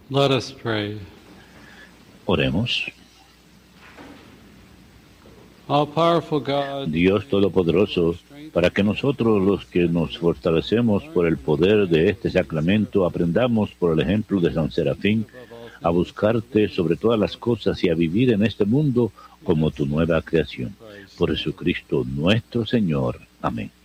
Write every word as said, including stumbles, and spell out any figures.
Let us pray. Oremos. All powerful God, Dios Todopoderoso, para que nosotros los que nos fortalecemos por el poder de este sacramento aprendamos por el ejemplo de San Serafín a buscarte sobre todas las cosas y a vivir en este mundo como tu nueva creación. Por Jesucristo nuestro Señor. Amén.